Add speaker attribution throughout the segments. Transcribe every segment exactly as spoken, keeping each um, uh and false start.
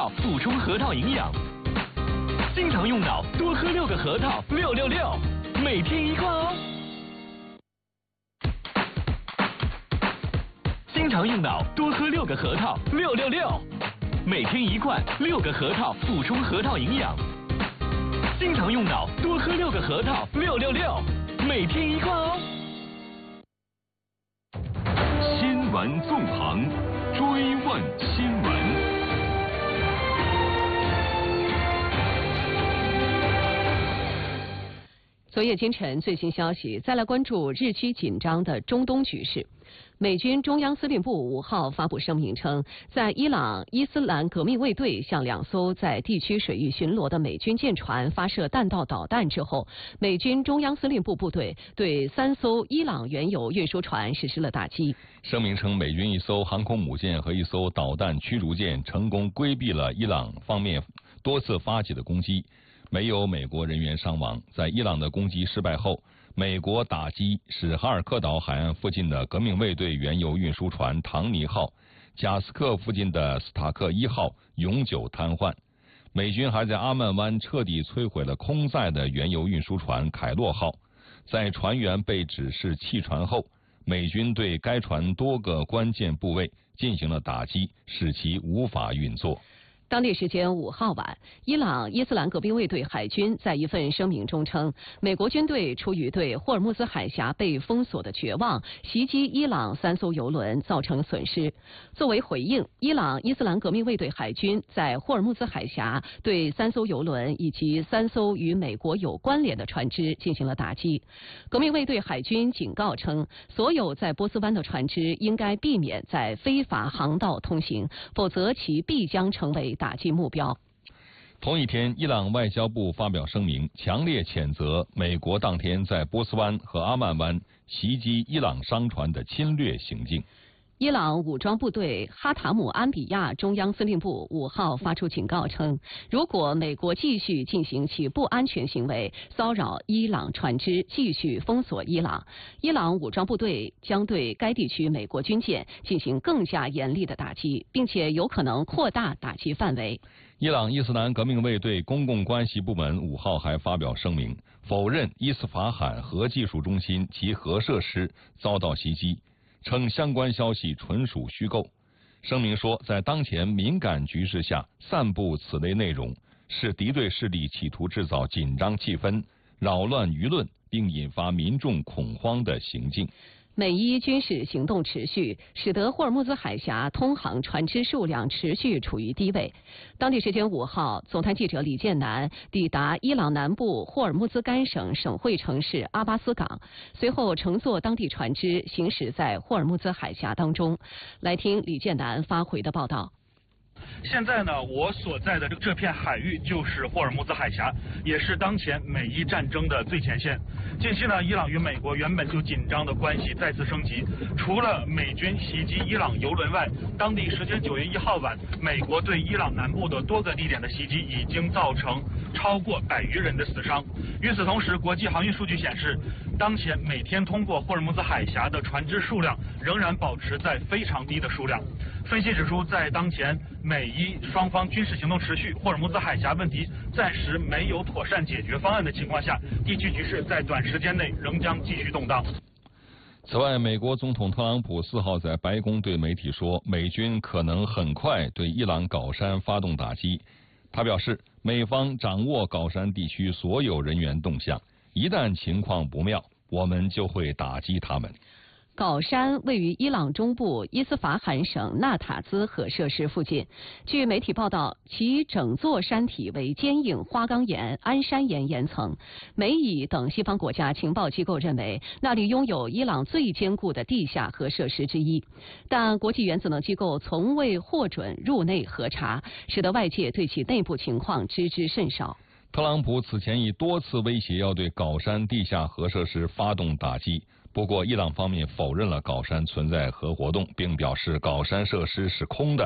Speaker 1: 套，补充核桃营养。经常用脑，多喝六个核桃，六六六，每天一罐哦。经常用脑，多喝六个核桃，六六六，每天一罐，六个核桃，补充核桃营养。经常用脑，多喝六个核桃，六六六，每天一罐哦。
Speaker 2: 新闻纵横，追问新闻。
Speaker 3: 昨夜今晨最新消息，再来关注日趋紧张的中东局势。美军中央司令部五号发布声明称，在伊朗伊斯兰革命卫队向两艘在地区水域巡逻的美军舰船发射弹道导弹之后，美军中央司令部部队对三艘伊朗原油运输船实施了打击。
Speaker 4: 声明称，美军一艘航空母舰和一艘导弹驱逐舰成功规避了伊朗方面多次发起的攻击，没有美国人员伤亡。在伊朗的攻击失败后，美国打击使哈尔克岛海岸附近的革命卫队原油运输船唐尼号、贾斯克附近的斯塔克一号永久瘫痪。美军还在阿曼湾彻底摧毁了空载的原油运输船凯洛号。在船员被指示弃船后，美军对该船多个关键部位进行了打击，使其无法运作。
Speaker 3: 当地时间五号晚，伊朗伊斯兰革命卫队海军在一份声明中称，美国军队出于对霍尔木兹海峡被封锁的绝望，袭击伊朗三艘油轮，造成损失。作为回应，伊朗伊斯兰革命卫队海军在霍尔木兹海峡对三艘油轮以及三艘与美国有关联的船只进行了打击。革命卫队海军警告称，所有在波斯湾的船只应该避免在非法航道通行，否则其必将成为打击目标。
Speaker 4: 同一天，伊朗外交部发表声明，强烈谴责美国当天在波斯湾和阿曼湾袭击伊朗商船的侵略行径。
Speaker 3: 伊朗武装部队哈塔姆安比亚中央司令部五号发出警告称，如果美国继续进行其不安全行为，骚扰伊朗船只，继续封锁伊朗，伊朗武装部队将对该地区美国军舰进行更加严厉的打击，并且有可能扩大打击范围。
Speaker 4: 伊朗伊斯兰革命卫队公共关系部门五号还发表声明，否认伊斯法罕核技术中心及核设施遭到袭击，称相关消息纯属虚构。声明说，在当前敏感局势下散布此类内容，是敌对势力企图制造紧张气氛、扰乱舆论并引发民众恐慌的行径。
Speaker 3: 美伊军事行动持续，使得霍尔木兹海峡通航船只数量持续处于低位。当地时间五号，总台记者李建南抵达伊朗南部霍尔木兹干省省会城市阿巴斯港，随后乘坐当地船只行驶在霍尔木兹海峡当中。来听李建南发回的报道。
Speaker 5: 现在呢，我所在的这片海域就是霍尔木兹海峡，也是当前美伊战争的最前线。近期呢，伊朗与美国原本就紧张的关系再次升级。除了美军袭击伊朗油轮外，当地时间九月一号晚，美国对伊朗南部的多个地点的袭击已经造成超过百余人的死伤。与此同时，国际航运数据显示，当前每天通过霍尔木兹海峡的船只数量仍然保持在非常低的数量。分析指出，在当前美伊双方军事行动持续，霍尔木兹海峡问题暂时没有妥善解决方案的情况下，地区局势在短时间内仍将继续动荡。
Speaker 4: 此外，美国总统特朗普四号在白宫对媒体说，美军可能很快对伊朗皋山发动打击。他表示，美方掌握皋山地区所有人员动向，一旦情况不妙，我们就会打击他们。
Speaker 3: 皋山位于伊朗中部伊斯法罕省纳塔兹核设施附近。据媒体报道，其整座山体为坚硬花岗岩、安山岩岩层。美以等西方国家情报机构认为，那里拥有伊朗最坚固的地下核设施之一。但国际原子能机构从未获准入内核查，使得外界对其内部情况知之甚少。
Speaker 4: 特朗普此前已多次威胁要对皋山地下核设施发动打击。不过，伊朗方面否认了皋山存在核活动，并表示皋山设施是空的。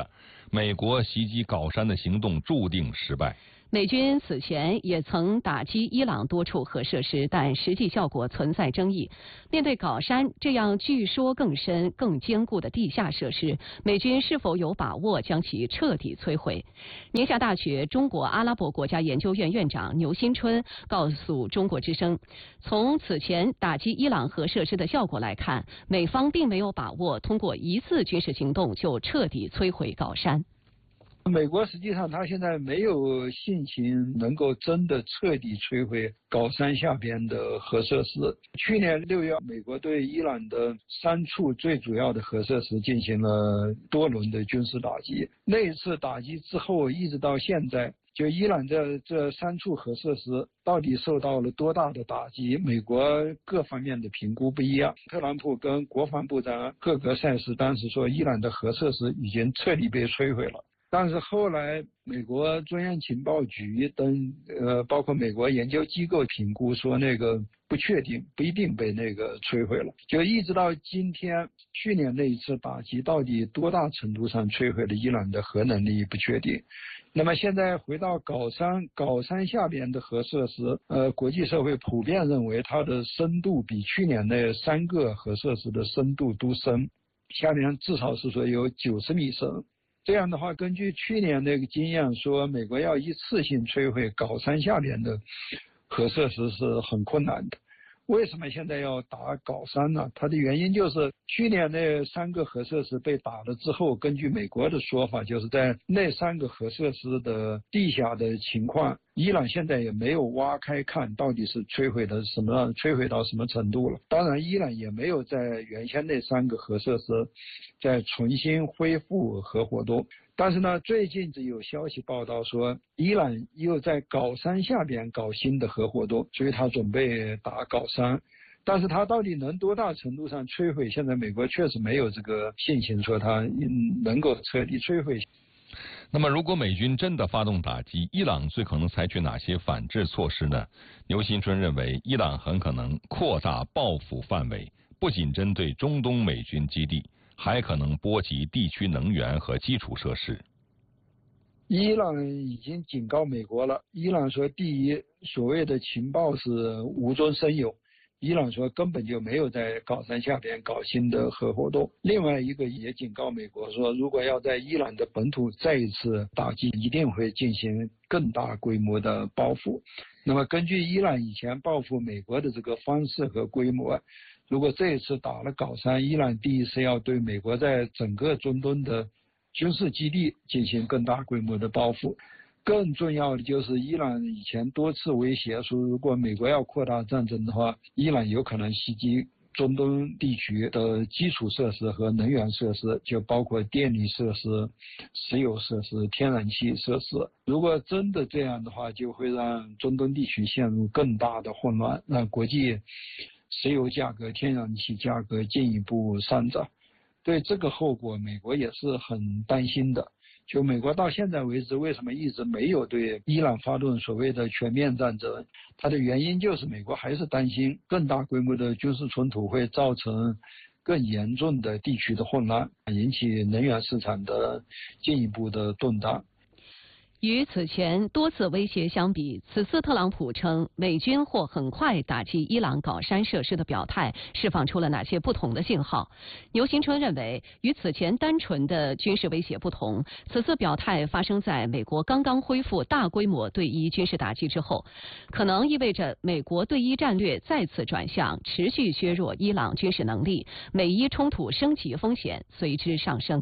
Speaker 4: 美国袭击搞山的行动注定失败。
Speaker 3: 美军此前也曾打击伊朗多处核设施，但实际效果存在争议。面对搞山这样据说更深、更坚固的地下设施，美军是否有把握将其彻底摧毁？宁夏大学中国阿拉伯国家研究院院长牛新春告诉中国之声，从此前打击伊朗核设施的效果来看，美方并没有把握通过一次军事行动就彻底摧毁搞山。
Speaker 6: 美国实际上他现在没有信心能够真的彻底摧毁搞山下边的核设施。去年六月，美国对伊朗的三处最主要的核设施进行了多轮的军事打击。那一次打击之后，一直到现在，就伊朗这这三处核设施到底受到了多大的打击，美国各方面的评估不一样。特朗普跟国防部长赫格塞斯当时说，伊朗的核设施已经彻底被摧毁了。但是后来，美国中央情报局等呃，包括美国研究机构评估说，那个不确定，不一定被那个摧毁了。就一直到今天，去年那一次打击到底多大程度上摧毁了伊朗的核能力不确定。那么现在回到搞山，搞山下边的核设施，呃，国际社会普遍认为它的深度比去年那三个核设施的深度都深，下面至少是说有九十米深。这样的话，根据去年那个经验说，美国要一次性摧毁搞山下边的核设施是很困难的。为什么现在要打搞山呢？它的原因就是去年那三个核设施被打了之后，根据美国的说法，就是在那三个核设施的地下的情况，伊朗现在也没有挖开看到底是摧毁的什么，摧毁到什么程度了。当然，伊朗也没有在原先那三个核设施再重新恢复核活动。但是呢，最近有消息报道说，伊朗又在搞山下边搞新的核活动，所以他准备打搞山。但是他到底能多大程度上摧毁？现在美国确实没有这个信心说他能够彻底摧毁。
Speaker 4: 那么，如果美军真的发动打击，伊朗最可能采取哪些反制措施呢？牛新春认为，伊朗很可能扩大报复范围，不仅针对中东美军基地，还可能波及地区能源和基础设施。
Speaker 6: 伊朗已经警告美国了。伊朗说，第一，所谓的情报是无中生有。伊朗说根本就没有在搞山下边搞新的核活动。另外一个也警告美国说，如果要在伊朗的本土再一次打击，一定会进行更大规模的报复。那么根据伊朗以前报复美国的这个方式和规模，如果这一次打了搞山，伊朗第一是要对美国在整个中东的军事基地进行更大规模的报复。更重要的就是伊朗以前多次威胁说，如果美国要扩大战争的话，伊朗有可能袭击中东地区的基础设施和能源设施，就包括电力设施、石油设施、天然气设施。如果真的这样的话，就会让中东地区陷入更大的混乱，让国际石油价格、天然气价格进一步上涨。对这个后果，美国也是很担心的。就美国到现在为止，为什么一直没有对伊朗发动所谓的全面战争？它的原因就是美国还是担心更大规模的军事冲突会造成更严重的地区的混乱，引起能源市场的进一步的动荡。
Speaker 3: 与此前多次威胁相比，此次特朗普称美军或很快打击伊朗搞山设施的表态，释放出了哪些不同的信号？牛新春认为，与此前单纯的军事威胁不同，此次表态发生在美国刚刚恢复大规模对伊军事打击之后，可能意味着美国对伊战略再次转向，持续削弱伊朗军事能力，美伊冲突升级风险随之上升。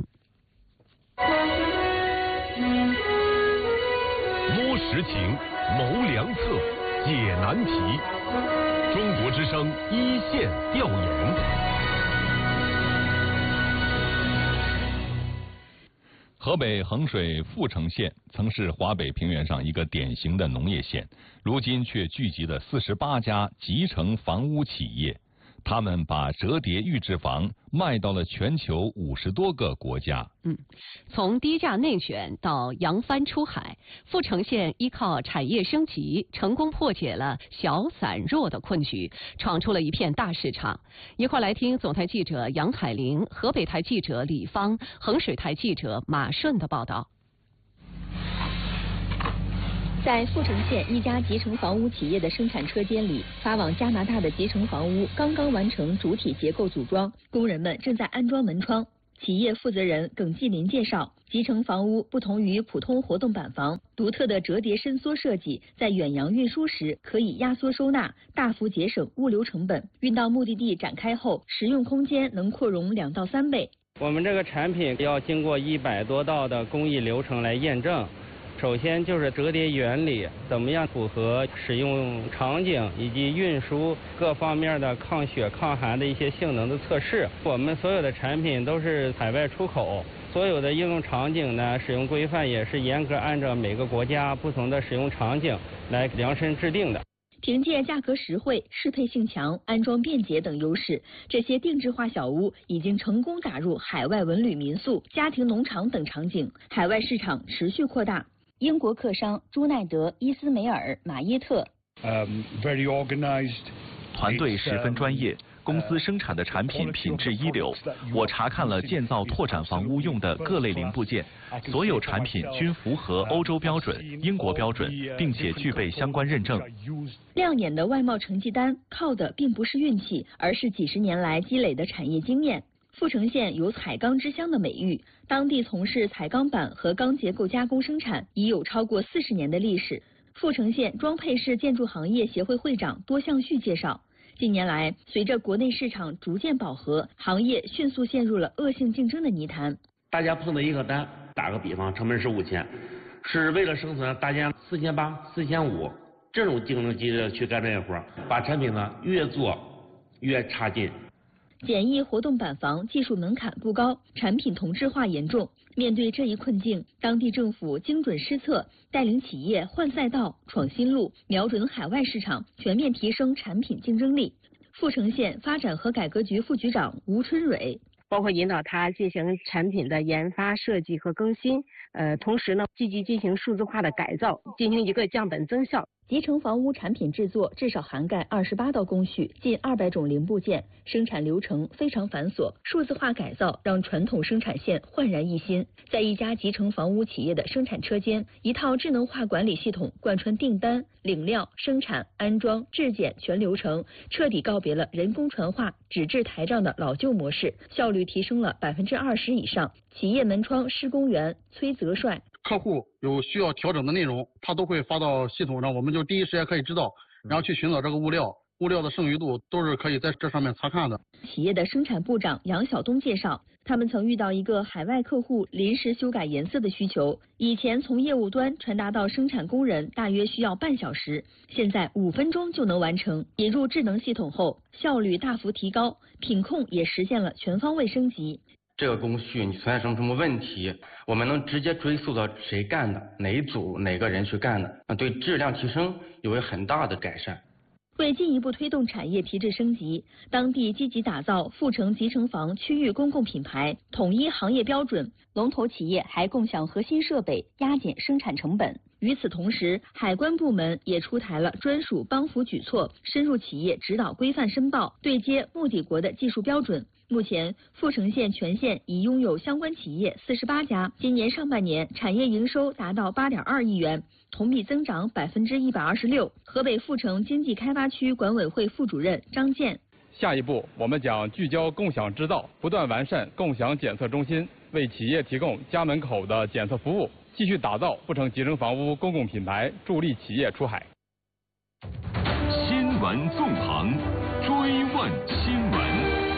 Speaker 2: 摸实情，谋良策，解难题。中国之声一线调研。
Speaker 4: 河北衡水阜城县曾是华北平原上一个典型的农业县，如今却聚集了四十八家集成房屋企业。 他们把折叠预制房卖到了全球五十多个国家。
Speaker 3: 嗯，从低价内卷到扬帆出海，阜成县依靠产业升级，成功破解了小散弱的困局，闯出了一片大市场。一块来听总台记者杨海玲、河北台记者李芳、衡水台记者马顺的报道。
Speaker 7: 在阜成县一家集成房屋企业的生产车间里，发往加拿大的集成房屋刚刚完成主体结构组装，工人们正在安装门窗。企业负责人耿继林介绍，集成房屋不同于普通活动板房，独特的折叠伸缩设计，在远洋运输时可以压缩收纳，大幅节省物流成本。运到目的地展开后，实用空间能扩容两到三倍。
Speaker 8: 我们这个产品要经过一百多道的工艺流程来验证。首先就是折叠原理怎么样符合使用场景以及运输各方面的抗雪抗寒的一些性能的测试。我们所有的产品都是海外出口，所有的应用场景呢，使用规范也是严格按照每个国家不同的使用场景来量身制定的。
Speaker 7: 凭借价格实惠、适配性强、安装便捷等优势，这些定制化小屋已经成功打入海外文旅民宿、家庭农场等场景，海外市场持续扩大。英国客商朱奈德、伊斯梅尔、马耶特。
Speaker 9: 团队十分专业，公司生产的产品品质一流。我查看了建造拓展房屋用的各类零部件，所有产品均符合欧洲标准、英国标准，并且具备相关认证。
Speaker 7: 亮眼的外贸成绩单靠的并不是运气，而是几十年来积累的产业经验。阜成县有彩钢之乡的美誉，当地从事彩钢板和钢结构加工生产已有超过四十年的历史。阜成县装配式建筑行业协会会长多向旭介绍，近年来随着国内市场逐渐饱和，行业迅速陷入了恶性竞争的泥潭。
Speaker 10: 大家碰到一个单，打个比方，成本是五千，是为了生存，大家四千八、四千五，这种竞争激烈去干这个活，把产品呢越做越差劲。
Speaker 7: 简易活动板房技术门槛不高，产品同质化严重。面对这一困境，当地政府精准施策，带领企业换赛道、闯新路，瞄准海外市场，全面提升产品竞争力。阜成县发展和改革局副局长吴春蕊。
Speaker 11: 包括引导他进行产品的研发、设计和更新，呃，同时呢，积极进行数字化的改造，进行一个降本增效。
Speaker 7: 集成房屋产品制作至少涵盖二十八道工序，近二百种零部件，生产流程非常繁琐。数字化改造让传统生产线焕然一新。在一家集成房屋企业的生产车间，一套智能化管理系统贯穿订单、领料、生产、安装、质检全流程，彻底告别了人工传话、纸质台账的老旧模式，效率提升了百分之二十以上。企业门窗施工员崔泽帅。
Speaker 12: 客户有需要调整的内容，他都会发到系统上，我们就第一时间可以知道，然后去寻找这个物料，物料的剩余度都是可以在这上面查看的。
Speaker 7: 企业的生产部长杨晓东介绍，他们曾遇到一个海外客户临时修改颜色的需求，以前从业务端传达到生产工人大约需要半小时，现在五分钟就能完成。引入智能系统后，效率大幅提高，品控也实现了全方位升级。
Speaker 13: 这个工序你存在什么什么问题，我们能直接追溯到谁干的，哪一组哪个人去干的，啊，对质量提升有很大的改善。
Speaker 7: 为进一步推动产业提质升级，当地积极打造阜成集成房区域公共品牌，统一行业标准，龙头企业还共享核心设备，压减生产成本。与此同时，海关部门也出台了专属帮扶举措，深入企业指导规范申报，对接目的国的技术标准。目前，阜成县全县已拥有相关企业四十八家，今年上半年产业营收达到八点二亿元，同比增长百分之一百二十六。河北阜成经济开发区管委会副主任张健。
Speaker 14: 下一步，我们将聚焦共享制造，不断完善共享检测中心，为企业提供家门口的检测服务，继续打造阜成集成房屋公共品牌，助力企业出海。
Speaker 2: 新闻纵横，追问新闻。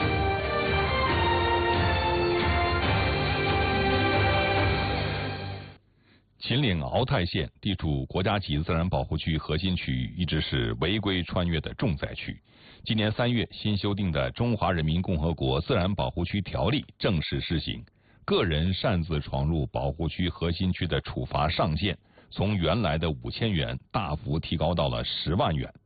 Speaker 4: 秦岭鳌泰县地处国家级自然保护区核心区域，一直是违规穿越的重灾区。今年三月，新修订的《中华人民共和国自然保护区条例》正式施行，个人擅自闯入保护区核心区的处罚上限从原来的五千元大幅提高到了十万元。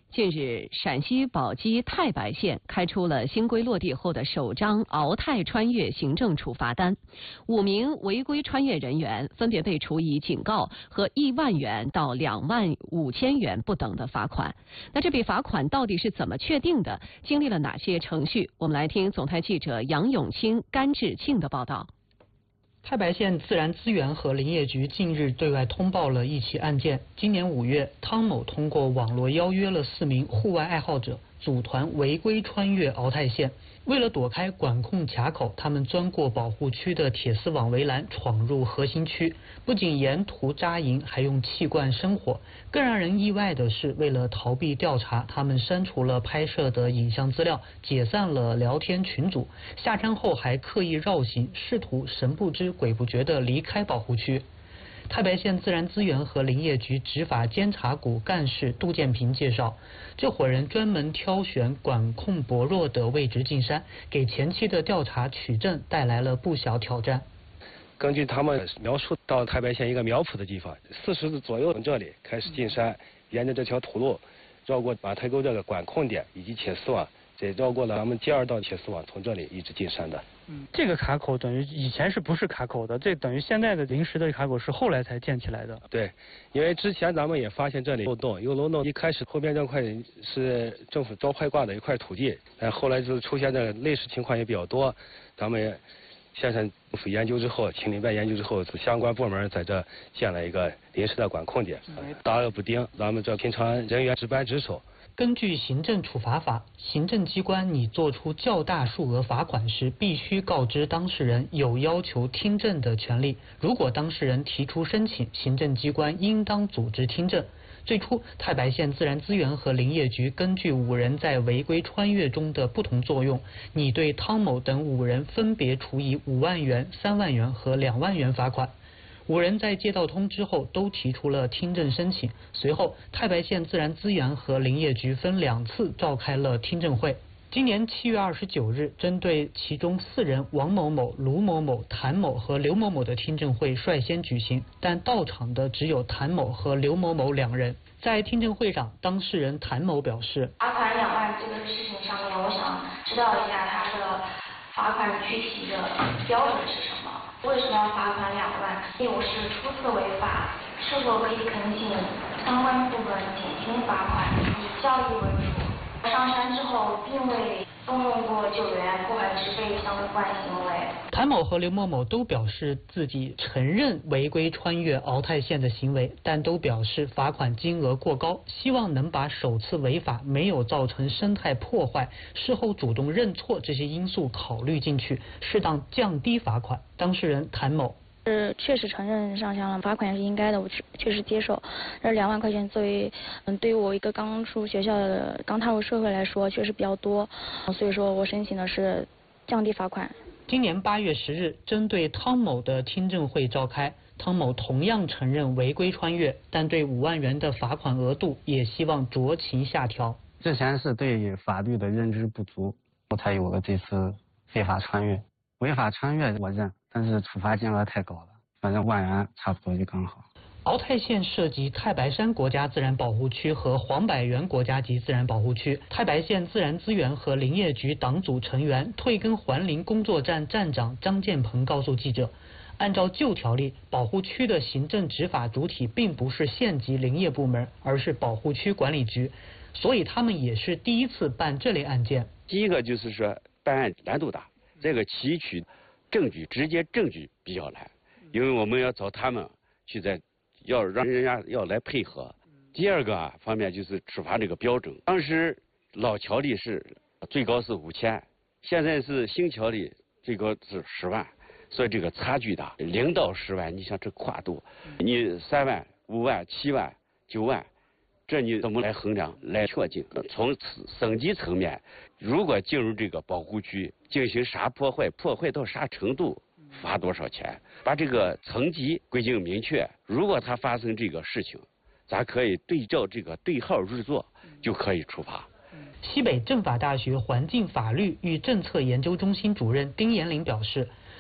Speaker 3: 近日，陕西宝鸡太白县开出了新规落地后的首张鳌泰穿越行政处罚单，五名违规穿越人员分别被处以警告和一万元到两万五千元不等的罚款。那这笔罚款到底是怎么确定的？经历了哪些程序？我们来听总台记者杨永清、甘志庆的报道。
Speaker 15: 太白县自然资源和林业局近日对外通报了一起案件。今年五月，汤某通过网络邀约了四名户外爱好者，组团违规穿越鳌泰县。为了躲开管控卡口，他们钻过保护区的铁丝网围栏，闯入核心区。不仅沿途扎营，还用气罐生火。更让人意外的是，为了逃避调查，他们删除了拍摄的影像资料，解散了聊天群组。下山后还刻意绕行，试图神不知鬼不觉地离开保护区。太白县自然资源和林业局执法监察股干事杜建平介绍，这伙人专门挑选管控薄弱的位置进山，给前期的调查取证带来了不小挑战。
Speaker 16: 根据他们描述，到太白县一个苗圃的地方，四十度左右从这里开始进山，沿着这条土路绕过马台沟这个管控点以及铁丝网，再绕过了咱们第二道铁丝网，从这里一直进山的。
Speaker 15: 嗯，这个卡口等于以前是不是卡口的？这等于现在的临时的卡口是后来才建起来的。
Speaker 16: 对，因为之前咱们也发现这里漏洞，有漏洞一开始后边这块是政府招拍挂的一块土地，但后来就出现这个类似情况也比较多，咱们也县城政府研究之后，青林办研究之后，相关部门在这建了一个临时的管控点，大而不定，咱们这平常人员值班值守。
Speaker 15: 根据行政处罚法，行政机关拟作出较大数额罚款时，必须告知当事人有要求听证的权利。如果当事人提出申请，行政机关应当组织听证。最初，太白县自然资源和林业局根据五人在违规穿越中的不同作用，拟对汤某等五人分别处以五万元、三万元和两万元罚款。五人在接到通知后都提出了听证申请，随后太白县自然资源和林业局分两次召开了听证会。今年七月二十九日，针对其中四人王某某、卢某某、谭某和刘某某的听证会率先举行，但到场的只有谭某和刘某某两人。在听证会上，当事人谭某表示，
Speaker 17: 罚款两万这个事情上面，我想知道一下他的罚款具体的标准是什么？为什么要罚款两万？因为我是初次违法，是否可以恳请相关部门减轻罚款，以教育为主？上山之后并未动用过救援或者是被相关行为。
Speaker 15: 谭某和刘某某都表示自己承认违规穿越鳌泰县的行为，但都表示罚款金额过高，希望能把首次违法没有造成生态破坏、事后主动认错这些因素考虑进去，适当降低罚款。当事人谭某
Speaker 18: 是确实承认上香了，罚款是应该的，我确实接受。这两万块钱作为嗯，对于我一个刚出学校的、刚踏入社会来说，确实比较多，所以说我申请的是降低罚款。
Speaker 15: 今年八月十日，针对汤某的听证会召开，汤某同样承认违规穿越，但对五万元的罚款额度也希望酌情下调。
Speaker 19: 之前是对法律的认知不足，我才有了这次非法穿越。违法穿越我认，但是处罚金额太高了，反正万元差不多就刚好。
Speaker 15: 鳌泰县涉及太白山国家自然保护区和黄柏原国家级自然保护区。太白县自然资源和林业局党组成员、退耕还林工作站站长张建鹏告诉记者，按照旧条例，保护区的行政执法主体并不是县级林业部门，而是保护区管理局，所以他们也是第一次办这类案件。
Speaker 20: 第一个就是说办案难度大，这个提取证据、直接证据比较难，因为我们要找他们去在要让人家要来配合。第二个啊方面就是处罚这个标准，当时老条例是最高是五千，现在是新条例最高是十万，所以这个差距大，零到十万，你想这跨度，你三万、五万、七万、九万，这你怎么来衡量、来确定？从省级层面，如果进入这个保护区进行啥破坏，破坏到啥程度，罚多少钱？把这个层级规定明确。如果他发生这个事情，咱可以对照这个对号入座，就可以处罚。
Speaker 15: 西北政法大学环境法律与政策研究中心主任丁延林表示，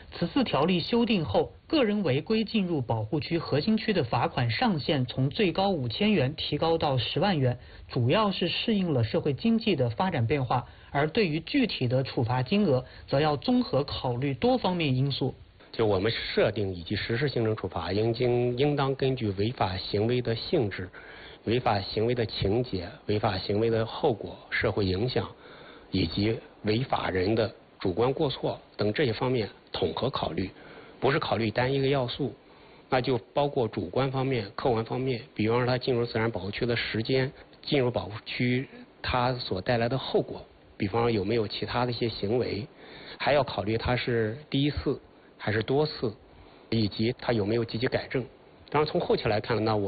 Speaker 15: 此次条例修订后，个人违规进入保护区核心区的罚款上限从最高五千元提高到十万元，主要是适应了社会经济的发展变化。而对于具体的处罚金额，则要综合考虑多方面因素。
Speaker 21: 就我们设定以及实施行政处罚，应经应当根据违法行为的性质、违法行为的情节、违法行为的后果、社会影响，以及违法人的主观过错等这些方面统合考虑，不是考虑单一个要素，那就包括主观方面、客观方面，比方说他进入自然保护区的时间、进入保护区他所带来的后果，比方说有没有其他的一些行为，还要考虑他是第一次还是多次，以及他有没有积极改正。当然从后期来看呢，我